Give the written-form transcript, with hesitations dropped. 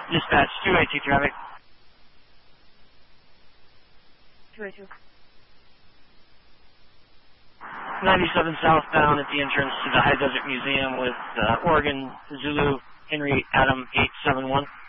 Dispatch 282 traffic. 282. 97 southbound at the entrance to the High Desert Museum with Oregon Zulu Henry Adam 871.